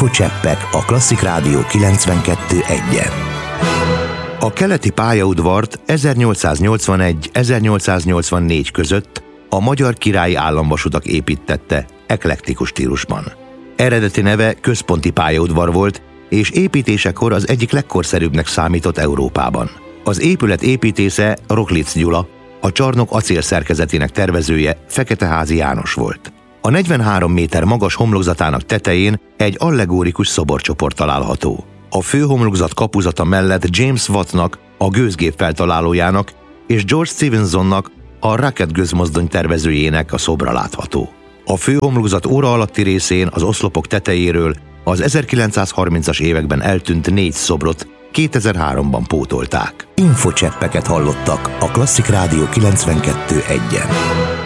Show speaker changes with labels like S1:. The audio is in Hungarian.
S1: Infocseppek a Klasszik Rádió 92.1-en. A keleti pályaudvart 1881-1884 között a Magyar Királyi Államvasutak építtette eklektikus stílusban. Eredeti neve Központi pályaudvar volt, és építésekor az egyik legkorszerűbbnek számított Európában. Az épület építésze Roklics Gyula, a csarnok acélszerkezetének tervezője Feketeházi János volt. A 43 méter magas homlokzatának tetején egy allegórikus szoborcsoport található. A főhomlokzat kapuzata mellett James Wattnak, a gőzgép feltalálójának, és George Stephensonnak, a Rocket gőzmozdony tervezőjének a szobra látható. A főhomlokzat óra alatti részén az oszlopok tetejéről az 1930-as években eltűnt 4 szobrot 2003-ban pótolták. Infocseppeket hallottak a Klasszik Rádió 92.1-en.